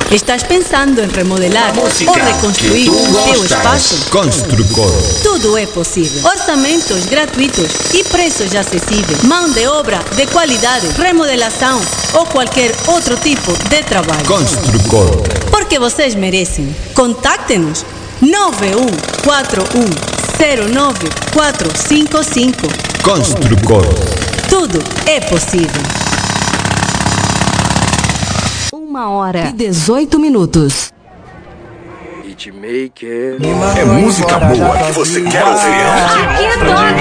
Estás pensando em remodelar ou reconstruir teu espaço? Construcor. Tudo é possível. Orçamentos gratuitos e preços acessíveis. Mão de obra de qualidade, remodelação ou qualquer outro tipo de trabalho. Construcor. Porque vocês merecem. Contacte-nos 9141095455. Construcor. Tudo é possível. 1h18. É música boa que você quer ouvir.